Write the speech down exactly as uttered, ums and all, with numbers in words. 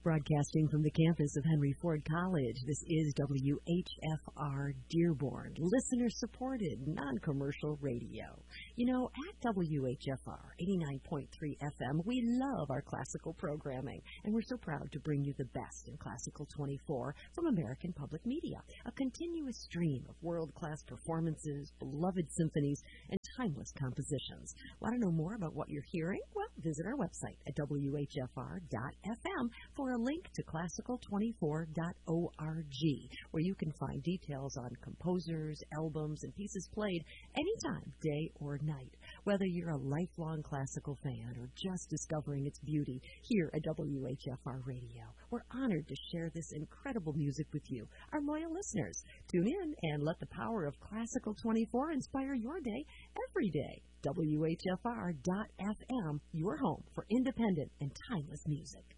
Broadcasting from the campus of Henry Ford College, this is W H F R Dearborn, listener-supported, non-commercial radio. You know, at W H F R eighty-nine point three F M, we love our classical programming, and we're so proud to bring you the best in Classical twenty-four from American Public Media, a continuous stream of world-class performances, beloved symphonies, and timeless compositions. Want to know more about what you're hearing? Well, visit our website at W H F R dot F M for a link to classical twenty-four dot org, where you can find details on composers, albums, and pieces played anytime, day or night. Whether you're a lifelong classical fan or just discovering its beauty here at W H F R Radio, we're honored to share this incredible music with you, our loyal listeners. Tune in and let the power of Classical twenty-four inspire your day every day. W H F R dot F M, your home for independent and timeless music.